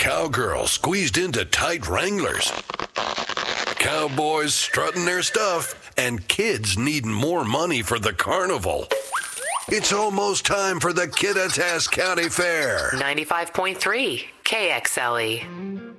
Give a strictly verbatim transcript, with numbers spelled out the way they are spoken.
Cowgirls squeezed into tight Wranglers. Cowboys strutting their stuff, and kids needing more money for the carnival. It's almost time for the Kittitas County Fair. ninety-five point three K X L E.